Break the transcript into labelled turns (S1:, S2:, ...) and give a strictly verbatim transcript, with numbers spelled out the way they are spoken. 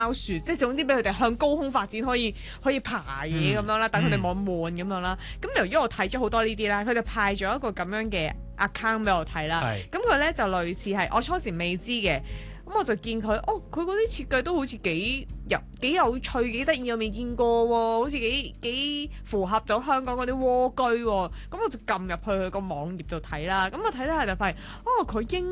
S1: 樹，即係總之俾佢哋向高空發展，可以可以爬嘢咁樣啦，等佢哋冇咁悶咁樣啦。咁由於我睇咗好多呢啲啦，佢就派咗一個咁樣嘅 account 俾我睇啦。咁佢咧就類似係我初時未知嘅，咁我就見佢，哦，佢嗰啲設計都好似幾有幾有趣、幾得意，我未見過喎，好似幾幾符合到香港嗰啲蝸居喎。咁我就撳入去佢個網頁度睇啦。咁我睇睇下就發現，哦，佢應